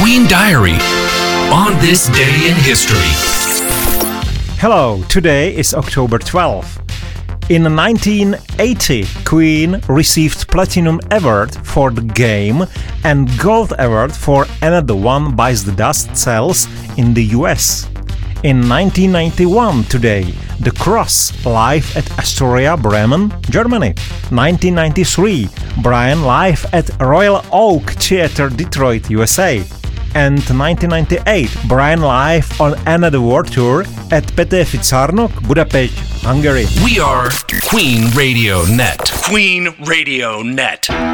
Queen Diary on this day in history. Hello, today is October 12th. In 1980, Queen received Platinum Award for the game and Gold Award for Another One Bites the Dust sales in the US. In 1991 today, The Cross live at Astoria, Bremen, Germany. 1993, Brian live at Royal Oak Theatre, Detroit, USA. And 1998, Brian live on Another World Tour at Pete Fitzarnok, Budapest, Hungary. We are Queen Radio Net. Queen Radio Net.